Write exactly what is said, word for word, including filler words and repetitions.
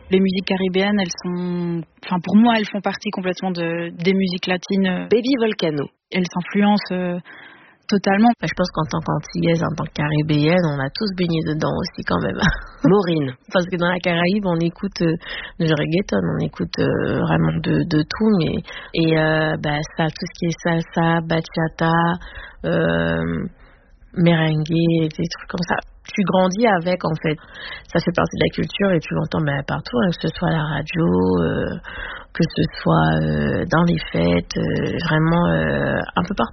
Les musiques caribéennes, elles sont, enfin pour moi, elles font partie complètement de des musiques latines. Baby Volcano. Elles s'influencent euh, totalement. Enfin, je pense qu'en tant qu'antillaise, en tant que caribéenne, on a tous baigné dedans aussi quand même. Maureen. Parce que dans la Caraïbe, on écoute euh, du reggaeton, on écoute euh, vraiment de, de tout, mais et euh, bah, ça, tout ce qui est salsa, bachata, euh, merengue, des trucs comme ça. Tu grandis avec, en fait. Ça fait partie de la culture et tu l'entends ben, partout, hein, que ce soit à la radio, euh, que ce soit euh, dans les fêtes, euh, vraiment euh, un peu partout.